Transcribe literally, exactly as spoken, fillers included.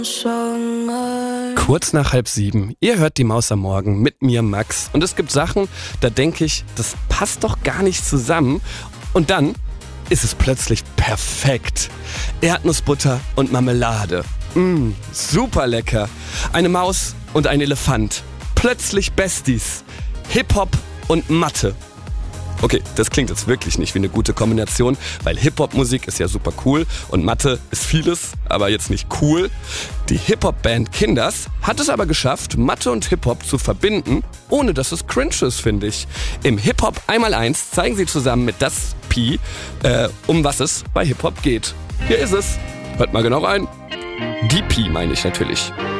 Kurz nach halb sieben. Ihr hört die Maus am Morgen mit mir, Max. Und es gibt Sachen, da denke ich, das passt doch gar nicht zusammen. Und dann ist es plötzlich perfekt. Erdnussbutter und Marmelade. Mmh, super lecker. Eine Maus und ein Elefant. Plötzlich Besties. Hip-Hop und Mathe. Okay, das klingt jetzt wirklich nicht wie eine gute Kombination, weil Hip-Hop-Musik ist ja super cool und Mathe ist vieles, aber jetzt nicht cool. Die Hip-Hop-Band Kinders hat es aber geschafft, Mathe und Hip-Hop zu verbinden, ohne dass es cringe ist, finde ich. Im Hip-Hop einmal eins zeigen sie zusammen mit das Pi, äh, um was es bei Hip-Hop geht. Hier ist es. Hört mal genau rein. Die Pi meine ich natürlich.